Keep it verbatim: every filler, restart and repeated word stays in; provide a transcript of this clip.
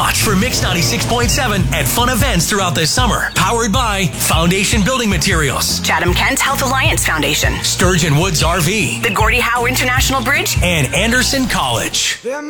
watch for Mix ninety-six point seven at fun events throughout the summer. Powered by Foundation Building Materials, Chatham Kent Health Alliance Foundation, Sturgeon Woods R V, the Gordie Howe International Bridge, and Anderson College.